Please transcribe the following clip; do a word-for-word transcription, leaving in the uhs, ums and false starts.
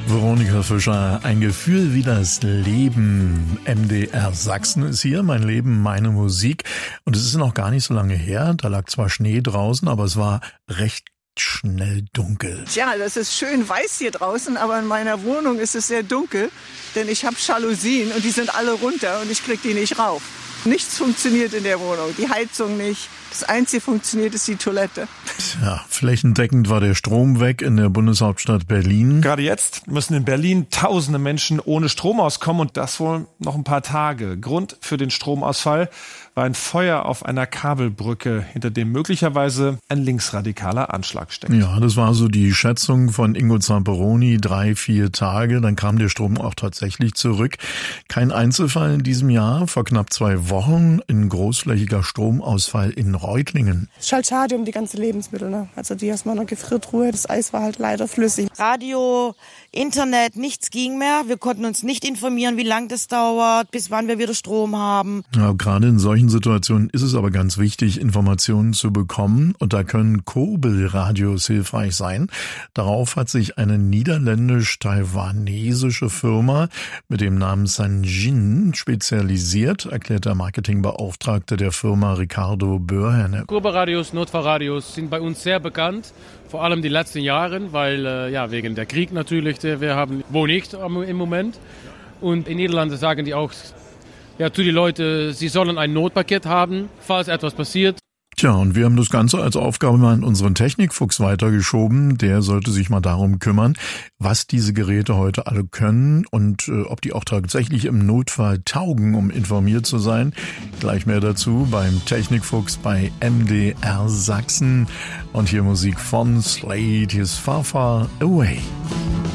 Veronika Fischer, ein Gefühl wie das Leben. M D R Sachsen ist hier, mein Leben, meine Musik. Und es ist noch gar nicht so lange her, da lag zwar Schnee draußen, aber es war recht schnell dunkel. Tja, das ist schön weiß hier draußen, aber in meiner Wohnung ist es sehr dunkel, denn ich habe Jalousien und die sind alle runter und ich krieg die nicht rauf. Nichts funktioniert in der Wohnung, die Heizung nicht. Das Einzige funktioniert, ist die Toilette. Ja, flächendeckend war der Strom weg in der Bundeshauptstadt Berlin. Gerade jetzt müssen in Berlin tausende Menschen ohne Strom auskommen und das wohl noch ein paar Tage. Grund für den Stromausfall war ein Feuer auf einer Kabelbrücke, hinter dem möglicherweise ein linksradikaler Anschlag steckt. Ja, das war so die Schätzung von Ingo Zamperoni, drei, vier Tage, dann kam der Strom auch tatsächlich zurück. Kein Einzelfall in diesem Jahr, vor knapp zwei Wochen ein großflächiger Stromausfall in Reutlingen. Es ist halt schade um die ganzen Lebensmittel, ne? Also die aus meiner Gefriertruhe, das Eis war halt leider flüssig. Radio, Internet, nichts ging mehr. Wir konnten uns nicht informieren, wie lang das dauert, bis wann wir wieder Strom haben. Ja, gerade in solchen Situationen ist es aber ganz wichtig, Informationen zu bekommen. Und da können Kurbelradios hilfreich sein. Darauf hat sich eine niederländisch-taiwanesische Firma mit dem Namen Sanjin spezialisiert, erklärt der Marketingbeauftragte der Firma Ricardo Börherne. Kurbelradios, Notfallradios sind bei uns sehr bekannt. Vor allem die letzten Jahre, weil äh, ja wegen der Krieg natürlich, der wir haben, wo nicht im Moment. Und in Niederlande sagen die auch ja, zu den Leuten, sie sollen ein Notpaket haben, falls etwas passiert. Tja, und wir haben das Ganze als Aufgabe mal an unseren Technikfuchs weitergeschoben. Der sollte sich mal darum kümmern, was diese Geräte heute alle können und äh, ob die auch tatsächlich im Notfall taugen, um informiert zu sein. Gleich mehr dazu beim Technikfuchs bei M D R Sachsen. Und hier Musik von Slade, hier ist Far Far Away.